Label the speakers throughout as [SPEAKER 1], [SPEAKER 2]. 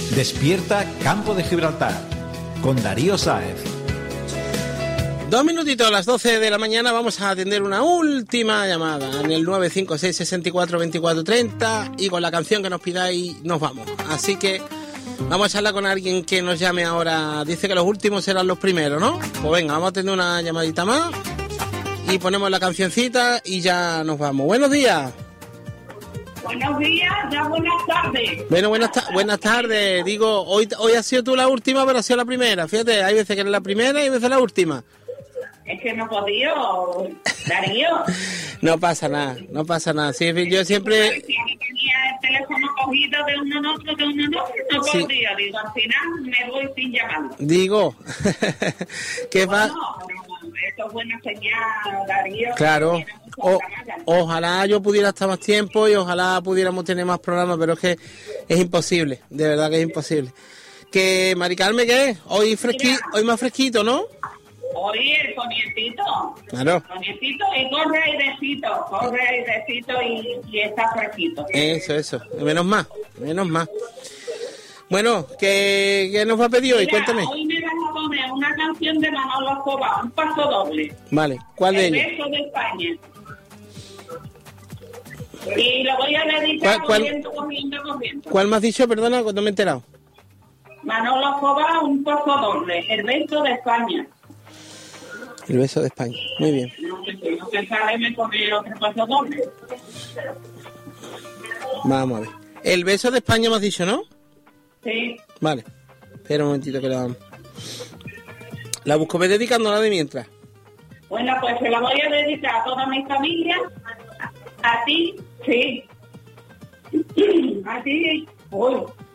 [SPEAKER 1] Despierta Campo de Gibraltar con Darío Sáez.
[SPEAKER 2] 2 minutitos a las 12 de la mañana. Vamos a atender una última llamada en el 956 64 24 30 y con la canción que nos pidáis nos vamos. Así que vamos a charlar con alguien que nos llame ahora. Dice que los últimos serán los primeros, ¿no? Pues venga, vamos a tener una llamadita más y ponemos la cancioncita y ya nos vamos. Buenos días.
[SPEAKER 3] Buenos días, ya buenas tardes.
[SPEAKER 2] Bueno, buenas tardes. Digo, hoy has sido tú la última, pero has sido la primera. Fíjate, hay veces que eres la primera y hay veces la última.
[SPEAKER 3] Es que no he podido, Darío.
[SPEAKER 2] No pasa nada. Sí, yo siempre...
[SPEAKER 3] Si tenía el teléfono cogido de uno en otro, no
[SPEAKER 2] Sí.
[SPEAKER 3] podía. Digo, al final me voy sin llamarlo.
[SPEAKER 2] Digo, ¿qué va?
[SPEAKER 3] Bueno, esto es buena señal, Darío.
[SPEAKER 2] Claro. Ojalá yo pudiera estar más tiempo y ojalá pudiéramos tener más programas, pero es que es imposible, de verdad que es imposible. Que Mari Carmen, ¿qué es? Hoy más fresquito, ¿no?
[SPEAKER 3] Hoy el conietito.
[SPEAKER 2] Claro.
[SPEAKER 3] Conietito y corre airecito y está fresquito.
[SPEAKER 2] Eso. Menos más. Bueno, ¿qué nos va a pedir hoy?
[SPEAKER 3] Mira,
[SPEAKER 2] Cuéntame.
[SPEAKER 3] Hoy me vas a poner una canción de Manolo Escobar, un paso doble.
[SPEAKER 2] Vale, ¿cuál de
[SPEAKER 3] El
[SPEAKER 2] ellos?
[SPEAKER 3] beso de España. Y lo voy a dedicar corriendo.
[SPEAKER 2] ¿Cuál me has dicho? Perdona, no me he enterado.
[SPEAKER 3] Manolo Escobar, un paso doble. El beso de España.
[SPEAKER 2] El beso de España. Muy bien.
[SPEAKER 3] No te sale, me pone otro paso doble.
[SPEAKER 2] Vamos a ver. El beso de España me has dicho, ¿no?
[SPEAKER 3] Sí.
[SPEAKER 2] Vale. Espera un momentito que la busco. Ve dedicándola de mientras.
[SPEAKER 3] Bueno, pues se la voy a dedicar a toda mi familia. A ti, sí. A ti, uy.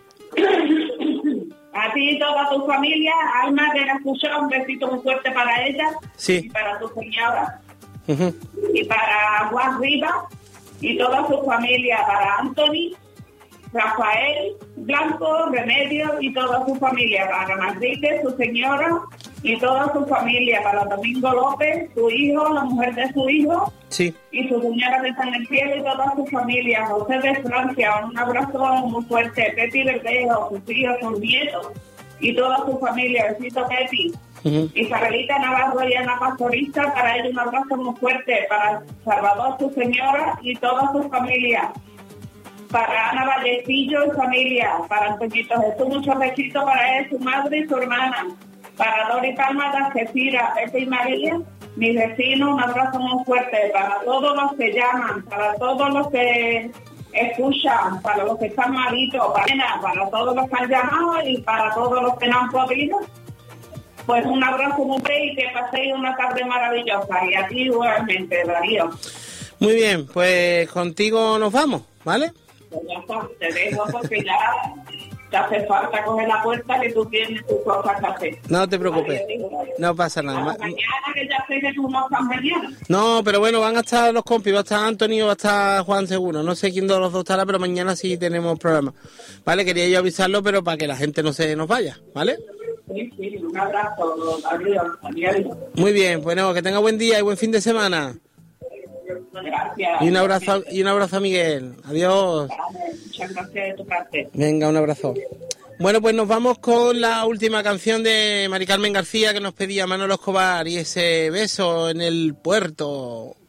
[SPEAKER 3] A ti y toda tu familia. Alma de la Fusión, un besito muy fuerte para ella.
[SPEAKER 2] Sí.
[SPEAKER 3] Y para tu señora.
[SPEAKER 2] Uh-huh.
[SPEAKER 3] Y para Juan Rivas. Y toda su familia. Para Anthony, Rafael Blanco, Remedio y toda su familia. Para Manrique, su señora. Y toda su familia. Para Domingo López, su hijo, la mujer de su hijo.
[SPEAKER 2] Sí.
[SPEAKER 3] Y su señora que está en el cielo y toda su familia. José de Francia, un abrazo muy fuerte. Pepi Verdejo, sus hijos, sus nietos y toda su familia. Besito, Pepi.
[SPEAKER 2] Uh-huh.
[SPEAKER 3] Isabelita Navarro y Ana Pastorista, para ella un abrazo muy fuerte. Para Salvador, su señora y toda su familia. Para Ana Vallecillo y familia. Para Antoñito Jesús, muchos besitos para él, su madre y su hermana. Para Dori Palma, Algeciras, Pepe y María, mis vecinos, un abrazo muy fuerte. Para todos los que llaman, para todos los que escuchan, para los que están malitos, para todos los que han llamado y para todos los que no han podido. Pues un abrazo muy fuerte y que paséis una tarde maravillosa. Y a ti igualmente, Darío.
[SPEAKER 2] Muy bien, pues contigo nos vamos, ¿vale?
[SPEAKER 3] Pues ya está, te dejo porque ya te hace falta coger la puerta que tú tienes tus cosas que hacer.
[SPEAKER 2] No te preocupes, no pasa nada.
[SPEAKER 3] Mañana, que ya sé que tú no estás mañana.
[SPEAKER 2] No, pero bueno, van a estar los compis, va a estar Antonio, va a estar Juan seguro. No sé quién de los dos estará, pero mañana sí tenemos programa. Vale, quería yo avisarlo, pero para que la gente no se nos vaya, ¿vale?
[SPEAKER 3] Sí, un abrazo, adiós.
[SPEAKER 2] Muy bien, bueno, que tenga buen día y buen fin de semana.
[SPEAKER 3] Gracias.
[SPEAKER 2] Y un abrazo a Miguel. Adiós.
[SPEAKER 3] Muchas gracias de tu parte.
[SPEAKER 2] Venga, un abrazo. Bueno, pues nos vamos con la última canción de Mari Carmen García que nos pedía Manolo Escobar y ese beso en el puerto.